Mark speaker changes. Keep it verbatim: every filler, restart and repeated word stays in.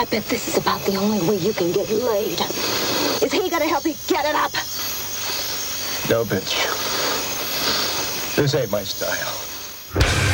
Speaker 1: I bet this is about the only way you can get laid. Is he gonna help you get it up?
Speaker 2: No, bitch. This ain't my style.